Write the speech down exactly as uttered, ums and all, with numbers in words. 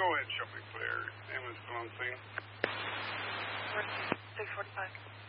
go ahead, show me clear. Ambulance still on scene. six forty-five.